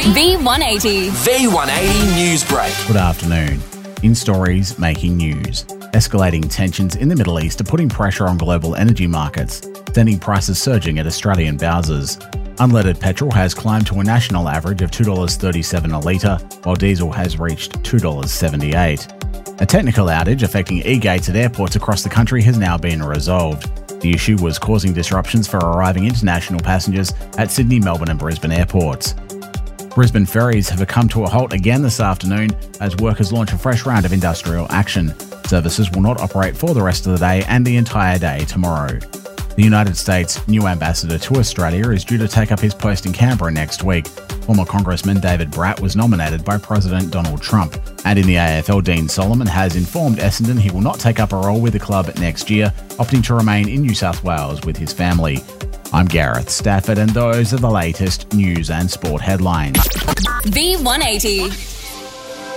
V180. V180 News Break. Good afternoon. In stories making news, escalating tensions in the Middle East are putting pressure on global energy markets, sending prices surging at Australian bowsers. Unleaded petrol has climbed to a national average of $2.37 a litre, while diesel has reached $2.78. A technical outage affecting e-gates at airports across the country has now been resolved. The issue was causing disruptions for arriving international passengers at Sydney, Melbourne and Brisbane airports. Brisbane ferries have come to a halt again this afternoon as workers launch a fresh round of industrial action. Services will not operate for the rest of the day and the entire day tomorrow. The United States' new ambassador to Australia is due to take up his post in Canberra next week. Former Congressman David Bratt was nominated by President Donald Trump. And in the AFL, Dean Solomon has informed Essendon he will not take up a role with the club next year, opting to remain in New South Wales with his family. I'm Gareth Stafford, and those are the latest news and sport headlines. V180.